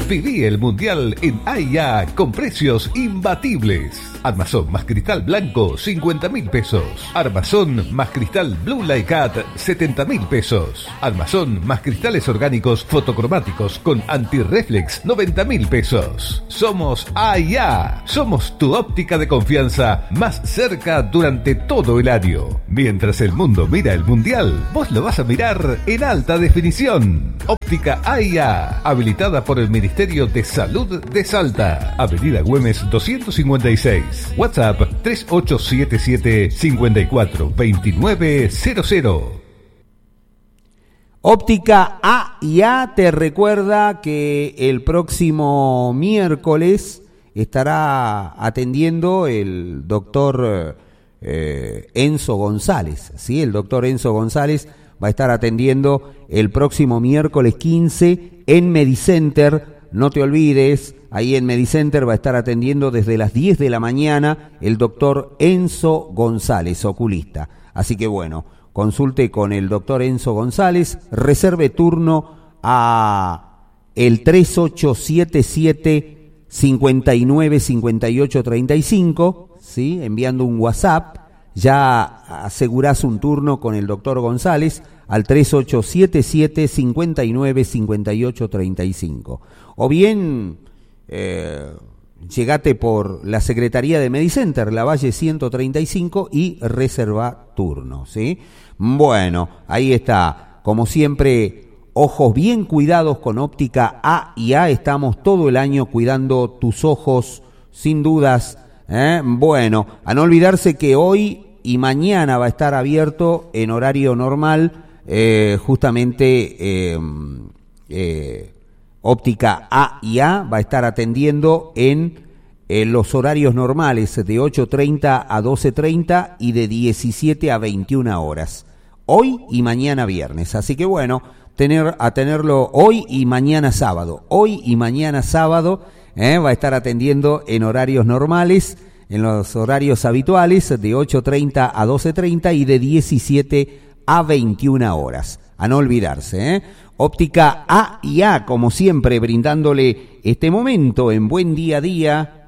Viví el Mundial en AIA con precios imbatibles. Armazón más cristal blanco, 50.000 pesos. Armazón más cristal Blue Light Cat, 70.000 pesos. Armazón más cristales orgánicos fotocromáticos con antirreflex, 90.000 pesos. Somos AIA. Somos tu óptica de confianza más cerca durante todo el año. Mientras el mundo mira el Mundial, vos lo vas a mirar en alta definición. Óptica AIA, habilitada por el Ministerio de Salud de Salta. Avenida Güemes 256. WhatsApp 3877-542900. Óptica AIA te recuerda que el próximo miércoles estará atendiendo el doctor Enzo González. ¿Sí? El doctor Enzo González va a estar atendiendo el próximo miércoles 15 en Medicenter. No te olvides, ahí en Medicenter va a estar atendiendo desde las 10 de la mañana el doctor Enzo González, oculista. Así que bueno, consulte con el doctor Enzo González, reserve turno a el 3877-595835, ¿sí? Enviando un WhatsApp, ya asegurás un turno con el doctor González al 3877-595835. O bien, llegate por la Secretaría de Medicenter, La Valle 135, y reserva turno, ¿sí? Bueno, ahí está. Como siempre, ojos bien cuidados con Óptica AIA. Estamos todo el año cuidando tus ojos, sin dudas. Bueno, a no olvidarse que hoy y mañana va a estar abierto en horario normal, justamente Óptica AIA va a estar atendiendo en los horarios normales de 8:30 a 12:30 y de 17 a 21 horas. Hoy y mañana viernes. Así que bueno, tenerlo hoy y mañana sábado. Hoy y mañana sábado va a estar atendiendo en horarios normales, en los horarios habituales de 8:30 a 12:30 y de 17 a 21 horas. A no olvidarse, Óptica AIA, como siempre, brindándole este momento en Buen Día a Día